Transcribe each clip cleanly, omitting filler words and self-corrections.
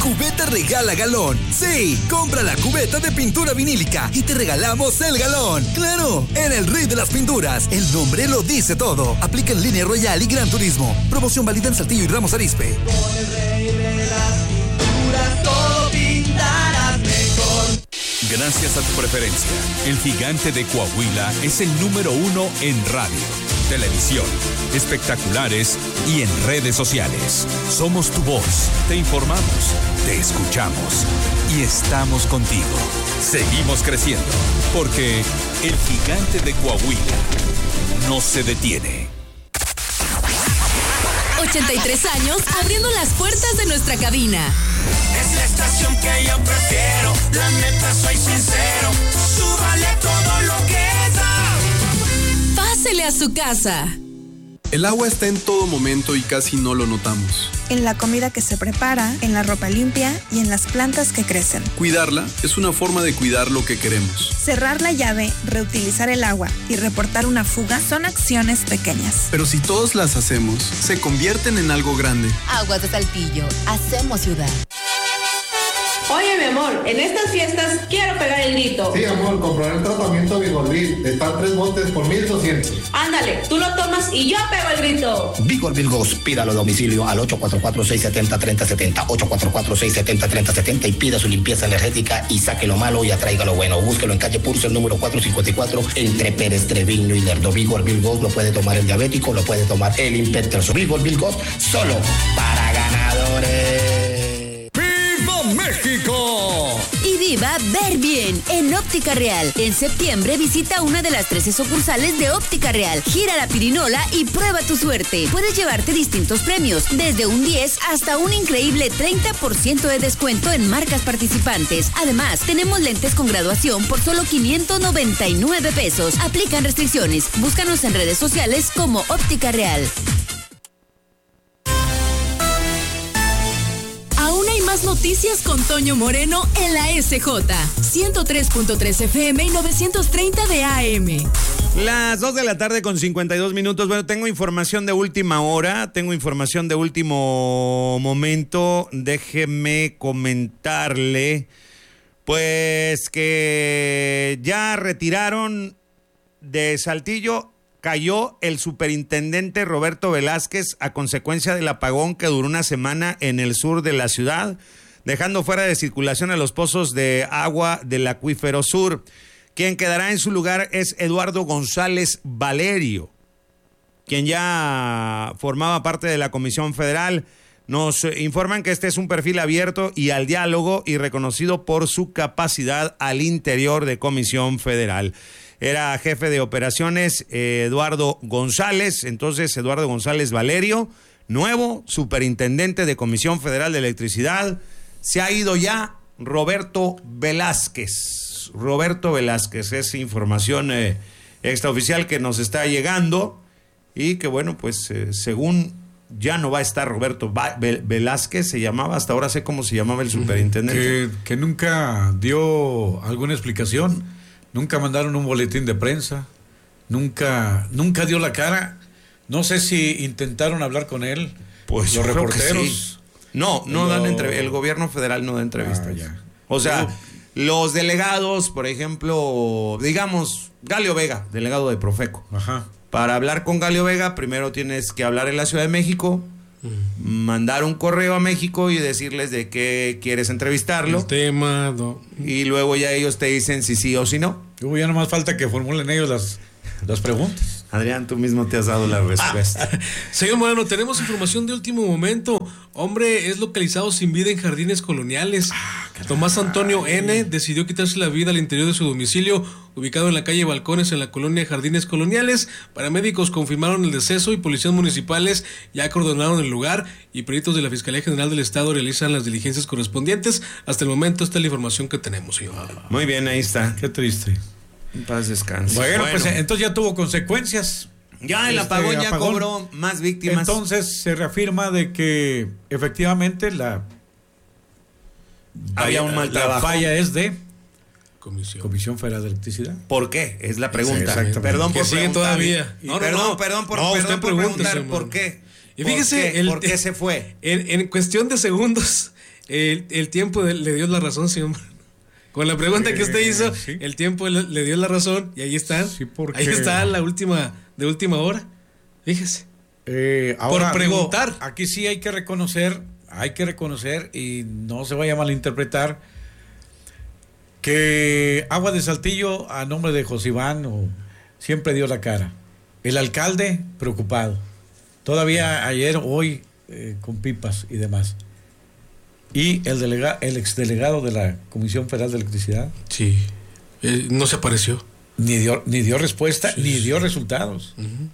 Cubeta regala galón. Sí, compra la cubeta de pintura vinílica y te regalamos el galón. ¡Claro! En el Rey de las Pinturas. El nombre lo dice todo. Aplica en Línea Royal y Gran Turismo. Promoción válida en Saltillo y Ramos Arizpe. Con el Rey de las Pinturas todo pintarás mejor. Gracias a tu preferencia, el Gigante de Coahuila es el número 1 en radio, televisión, espectaculares y en redes sociales. Somos tu voz, te informamos, te escuchamos y estamos contigo. Seguimos creciendo, porque el Gigante de Coahuila no se detiene. 83 años abriendo las puertas de nuestra cabina. Es la estación que yo prefiero, la neta soy sincero, súbale todo lo que da. Pásele a su casa. El agua está en todo momento y casi no lo notamos. En la comida que se prepara, en la ropa limpia y en las plantas que crecen. Cuidarla es una forma de cuidar lo que queremos. Cerrar la llave, reutilizar el agua y reportar una fuga son acciones pequeñas. Pero si todos las hacemos, se convierten en algo grande. Aguas de Saltillo, hacemos ciudad. Oye, mi amor, en estas fiestas quiero pegar el grito. Sí, amor, comprar el tratamiento Vigorbil. Están 3 botes por 1,200. Ándale, tú lo tomas y yo pego el grito. Vigorbil Ghost, pídalo a domicilio al 844-670-3070, 844-670-3070 y pida su limpieza energética y saque lo malo y atraiga lo bueno. Búsquelo en calle Purcell número 454 entre Pérez Treviño y Lerdo. Vigorbil Ghost lo puede tomar el diabético, lo puede tomar el impetuoso. Vigorbil Ghost solo para ganadores. ¡México! Y viva ver bien en Óptica Real. En septiembre visita una de las 13 sucursales de Óptica Real. Gira la pirinola y prueba tu suerte. Puedes llevarte distintos premios, desde un 10 hasta un increíble 30% de descuento en marcas participantes. Además, tenemos lentes con graduación por solo 599 pesos. Aplican restricciones. Búscanos en redes sociales como Óptica Real. Aún hay más noticias con Toño Moreno en la SJ. 103.3 FM y 930 de AM. Las 2 de la tarde con 52 minutos. Bueno, tengo información de última hora, tengo información de último momento. Déjeme comentarle, pues, que ya retiraron de Saltillo. Cayó el superintendente Roberto Velázquez a consecuencia del apagón que duró una semana en el sur de la ciudad, dejando fuera de circulación a los pozos de agua del acuífero sur. Quien quedará en su lugar es Eduardo González Valerio, quien ya formaba parte de la Comisión Federal. Nos informan que este es un perfil abierto y al diálogo y reconocido por su capacidad al interior de Comisión Federal. Era jefe de operaciones Eduardo González, entonces Eduardo González Valerio, nuevo superintendente de Comisión Federal de Electricidad. Se ha ido ya Roberto Velázquez. Roberto Velázquez, es información extraoficial que nos está llegando y que bueno, pues según ya no va a estar Roberto Velázquez, se llamaba, hasta ahora sé cómo se llamaba el superintendente. Que nunca dio alguna explicación. Nunca mandaron un boletín de prensa, nunca dio la cara. No sé si intentaron hablar con él, pues los reporteros. Sí. No dan entrevistas, el gobierno federal no da entrevistas. O sea, los delegados, por ejemplo, digamos, Galio Vega, delegado de Profeco. Ajá. Para hablar con Galio Vega, primero tienes que hablar en la Ciudad de México, mandar un correo a México y decirles de qué quieres entrevistarlo. El tema. Y luego ya ellos te dicen si sí o si no. Ya nomás falta que formulen ellos las preguntas. Adrián, tú mismo te has dado la respuesta. Señor Moreno, tenemos información de último momento. Hombre es localizado sin vida en Jardines Coloniales. Tomás Antonio N. decidió quitarse la vida al interior de su domicilio, ubicado en la calle Balcones, en la colonia Jardines Coloniales. Paramédicos confirmaron el deceso y policías municipales ya acordonaron el lugar y peritos de la Fiscalía General del Estado realizan las diligencias correspondientes. Hasta el momento esta es la información que tenemos, señor. Muy bien, ahí está. Qué triste. En paz descanse. Bueno, pues entonces ya tuvo consecuencias. Ya el apagón ya cobró más víctimas. Entonces se reafirma de que efectivamente había un mal trabajo. La falla es de Comisión Federal de Electricidad. ¿Por qué? Es la pregunta. Sí, perdón por sigue todavía. Perdón por preguntar por qué. Y fíjese, ¿Por qué se fue? En cuestión de segundos El tiempo le dio la razón, señor. Con la pregunta que usted hizo, sí. El tiempo le dio la razón y ahí están. Sí, ahí está la última hora. Fíjese. Ahora, por preguntar. Digo, aquí sí hay que reconocer y no se vaya a malinterpretar que Agua de Saltillo, a nombre de José Iván, siempre dio la cara. El alcalde preocupado. Todavía ayer, hoy, con pipas y demás. Y el exdelegado de la Comisión Federal de Electricidad. Sí. No se apareció. Ni dio respuesta, sí, ni dio resultados. Uh-huh.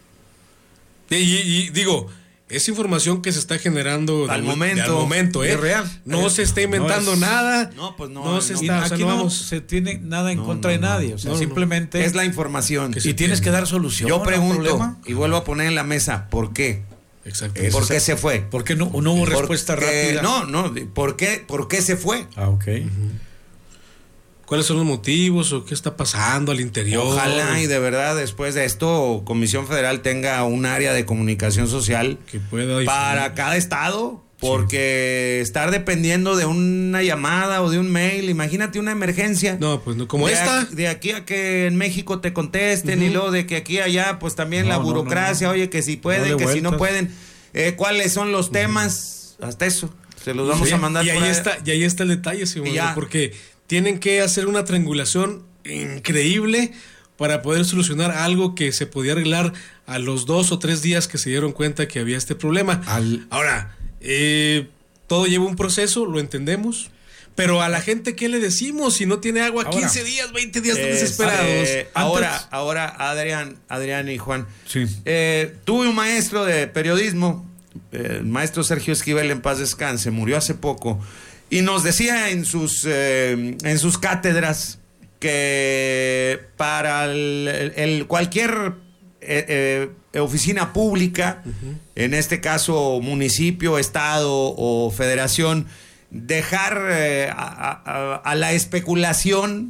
Y digo, es información que se está generando al momento, es real. No se está inventando nada. No, pues no se está. Aquí no se tiene nada en contra de nadie. O sea, simplemente es la información. Y tienes que dar solución. Yo pregunto y vuelvo a poner en la mesa, ¿por qué? Exacto. ¿Por qué se fue? ¿Por qué no hubo respuesta rápida? No, ¿por qué se fue? Ok. Uh-huh. ¿Cuáles son los motivos o qué está pasando al interior? Ojalá y de verdad después de esto Comisión Federal tenga un área de comunicación social que pueda para cada estado, porque estar dependiendo de una llamada o de un mail, imagínate una emergencia. No, pues no, como esta. De aquí a que en México te contesten, y luego de que aquí a allá, pues también la burocracia, oye, que si pueden, que si no pueden. ¿Cuáles son los temas? Hasta eso, se los vamos a mandar. Y ahí está el detalle, señor, porque tienen que hacer una triangulación increíble para poder solucionar algo que se podía arreglar a los 2 o 3 días que se dieron cuenta que había este problema. Ahora, todo lleva un proceso, lo entendemos, pero a la gente, ¿qué le decimos si no tiene agua? 15 días, 20 días tan desesperados. Ahora, Adrián y Juan, sí. Tuve un maestro de periodismo, el maestro Sergio Esquivel, en paz descanse, murió hace poco, y nos decía en sus cátedras que para cualquier oficina pública, uh-huh, en este caso municipio, estado o federación, dejar a la especulación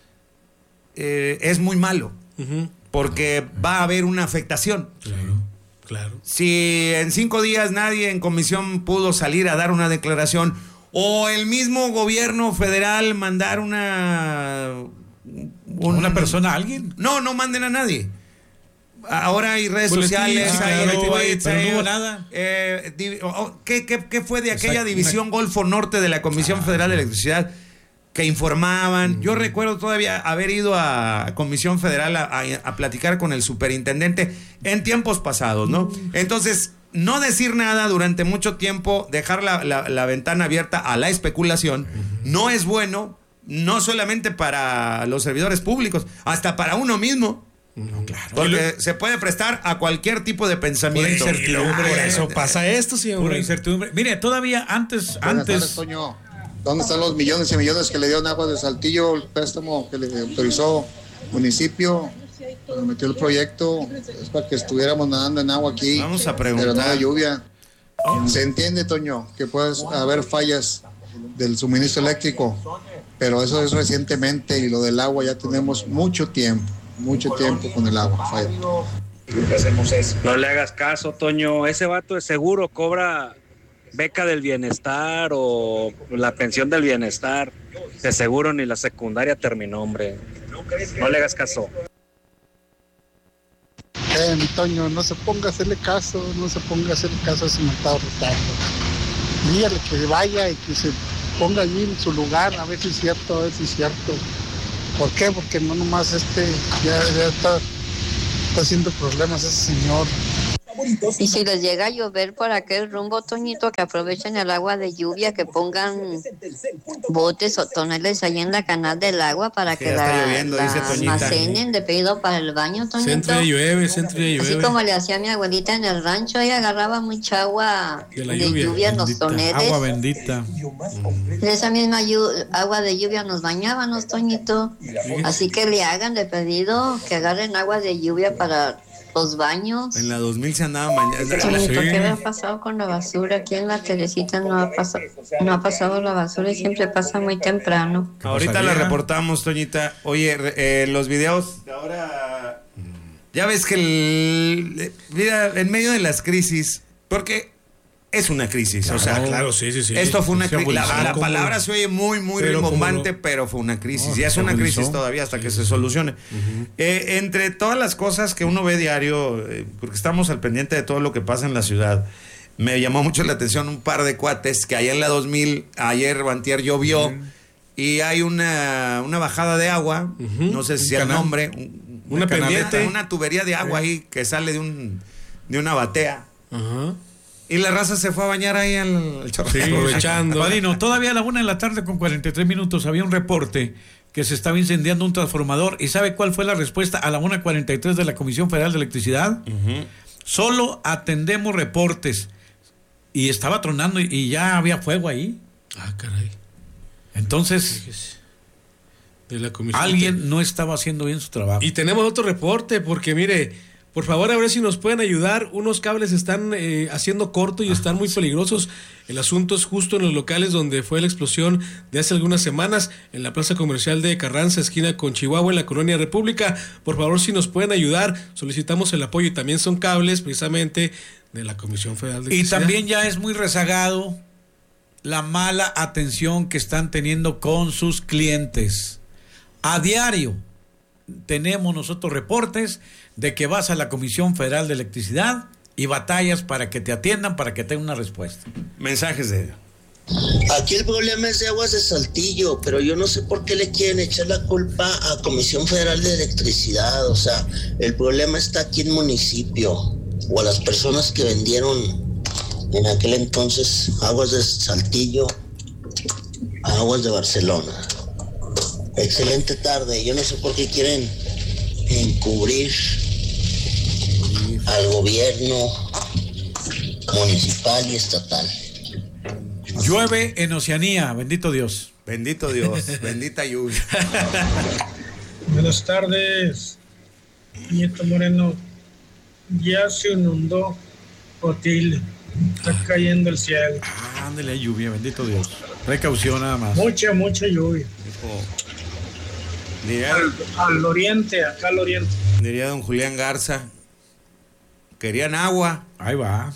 es muy malo, uh-huh, porque va a haber una afectación. Claro. Si en 5 días nadie en comisión pudo salir a dar una declaración, o el mismo gobierno federal mandar una persona a alguien. No manden a nadie. Ahora hay redes sociales, pero no hubo nada. ¿Qué fue de aquella división Golfo Norte de la Comisión Federal de Electricidad que informaban? Yo recuerdo todavía haber ido a Comisión Federal a platicar con el superintendente en tiempos pasados, ¿no? Entonces, no decir nada durante mucho tiempo, dejar la ventana abierta a la especulación, no es bueno, no solamente para los servidores públicos, hasta para uno mismo. No, claro. Porque se puede prestar a cualquier tipo de pensamiento. Por eso pasa esto, señor. Pura incertidumbre. Mire, todavía antes. Tardes, Toño. ¿Dónde están los millones y millones que le dio en Agua de Saltillo, el préstamo que le autorizó el municipio? Cuando metió el proyecto, es para que estuviéramos nadando en agua aquí. Vamos a preguntar. Pero no de lluvia. Se entiende, Toño, que puede haber fallas del suministro eléctrico, pero eso es recientemente, y lo del agua ya tenemos mucho tiempo con el agua. Falla. No le hagas caso, Toño. Ese vato de seguro cobra beca del bienestar o la pensión del bienestar. De seguro ni la secundaria terminó, hombre. No le hagas caso. Mi Toño, no se ponga a hacerle caso a ese mentado Ricardo. Dígale que vaya y que se ponga allí en su lugar, a ver si es cierto, ¿Por qué? Porque no nomás ya está haciendo problemas ese señor. Y si les llega a llover por aquel rumbo, Toñito, que aprovechen el agua de lluvia, que pongan botes o toneles ahí en la canal del agua para que la almacenen de pedido para el baño, Toñito. Centro llueve. Así como le hacía mi abuelita en el rancho, ella agarraba mucha agua de lluvia en los toneles. Agua bendita. De esa misma agua de lluvia nos bañábamos, Toñito. Así que le hagan de pedido que agarren agua de lluvia para los baños. En la 2000 se andaba mañana. ¿Qué ha pasado con la basura? Aquí en la Teresita no ha pasado la basura y siempre pasa muy temprano. Ahorita la reportamos, Toñita. Oye, los videos de ahora, ya ves que mira, en medio de las crisis, porque es una crisis. Claro, o sea, claro, sí. Esto fue una Se crisis. agudizó La como- palabra se oye muy rimbombante, pero fue una crisis. No, y es se una agudizó. crisis todavía hasta que se solucione. Entre todas las cosas que uno ve diario, porque estamos al pendiente de todo lo que pasa en la ciudad, me llamó mucho la atención un par de cuates que allá en la 2000, ayer o antier llovió, y hay una bajada de agua, no sé si sea el canal. nombre, Una pendiente. una tubería de agua ahí que sale de una batea. Y la raza se fue a bañar ahí al chorro. Sí, aprovechando. Padrino, todavía a la 1:43 había un reporte que se estaba incendiando un transformador. ¿Y sabe cuál fue la respuesta a la 1:43 de la Comisión Federal de Electricidad? Solo atendemos reportes. Y estaba tronando y ya había fuego ahí. Ah, caray. Entonces, De la comisión. alguien no estaba haciendo bien su trabajo. Y tenemos otro reporte, porque mire, por favor, a ver si nos pueden ayudar. Unos cables están haciendo corto y están muy peligrosos. El asunto es justo en los locales donde fue la explosión de hace algunas semanas, en la plaza comercial de Carranza, esquina con Chihuahua, en la colonia República. Por favor, si nos pueden ayudar, solicitamos el apoyo. Y también son cables, precisamente, de la Comisión Federal de Y Electricidad. también ya es muy rezagado la mala atención que están teniendo con sus clientes. A diario tenemos nosotros reportes de que vas a la Comisión Federal de Electricidad y batallas para que te atiendan, para que tengan una respuesta. Mensajes de... Aquí el problema es de Aguas de Saltillo, pero yo no sé por qué le quieren echar la culpa a Comisión Federal de Electricidad. O sea, el problema está aquí en municipio, o a las personas que vendieron en aquel entonces Aguas de Saltillo a Aguas de Barcelona. Excelente tarde. Yo no sé por qué quieren encubrir al gobierno municipal y estatal. Llueve en Oceanía, bendito Dios. Bendito Dios, bendita lluvia. Buenas tardes, Nieto Moreno. Ya se inundó Otil, está cayendo el cielo. Ándale, hay lluvia, bendito Dios. Precaución nada más. Mucha lluvia. Al oriente, acá al oriente. Diría don Julián Garza, querían agua. Ahí va.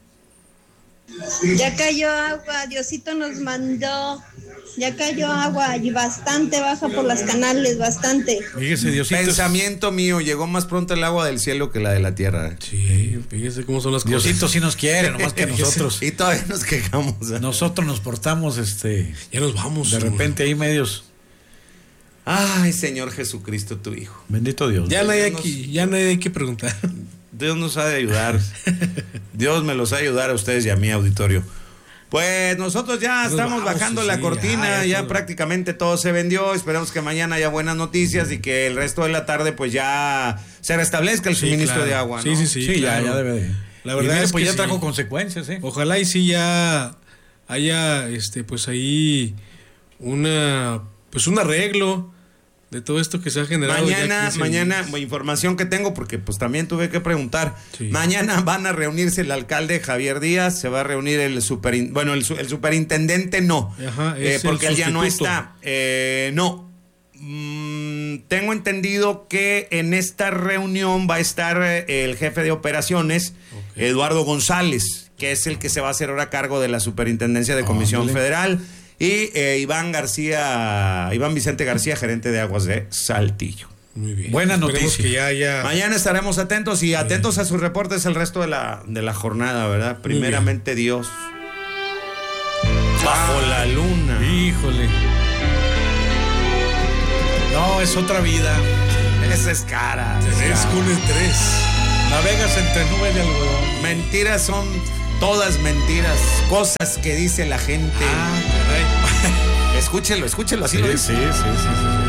Ya cayó agua, Diosito nos mandó. Ya cayó agua y bastante, baja por las canales, bastante. Fíjese, Diosito. Pensamiento mío, llegó más pronto el agua del cielo que la de la tierra. Sí, fíjese cómo son las cosas. Diosito sí nos quiere, nomás que nosotros. Y todavía nos quejamos. Nosotros nos portamos, ya nos vamos. De repente ahí medios. Ay, Señor Jesucristo, tu Hijo. Bendito Dios. Ya nadie hay que preguntar. Dios nos ha de ayudar. Dios me los ha de ayudar a ustedes y a mi auditorio. Pues nosotros ya estamos bajando la cortina, ya prácticamente todo se vendió. Esperamos que mañana haya buenas noticias y que el resto de la tarde pues ya se restablezca el suministro de agua, ¿no? Sí, claro. ya debe de. La verdad es pues que ya trajo consecuencias, ¿eh? Ojalá y sí ya haya pues ahí un arreglo de todo esto que se ha generado. Mañana, información que tengo, porque pues también tuve que preguntar. Sí. Mañana van a reunirse el alcalde Javier Díaz, se va a reunir el superintendente no, porque él ya no está. No. Tengo entendido que en esta reunión va a estar el jefe de operaciones, Eduardo González, que es el que se va a hacer ahora cargo de la superintendencia de Comisión Federal. Y Iván Vicente García, gerente de Aguas de Saltillo. Muy bien. Buena noticia. Que mañana estaremos atentos y atentos a sus reportes el resto de la jornada, ¿verdad? Primeramente Dios. Bajo la luna. Híjole. No, es otra vida. Esa es cara. Es con el 3. Navegas entre nubes de algodón. Mentiras son todas mentiras, cosas que dice la gente. Escúchelo, así lo dice. Sí.